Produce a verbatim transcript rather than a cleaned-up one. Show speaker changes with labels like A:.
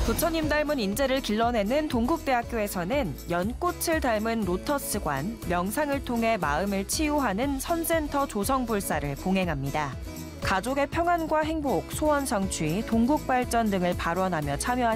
A: 부처님 닮은 인재를 길러내는 동국대학교에서는 연꽃을 닮은 로터스관, 명상을 통해 마음을 치유하는 선센터 조성불사를 봉행합니다. 가족의 평안과 행복, 소원 성취, 동국 발전 등을 발언하며 참여하십니다.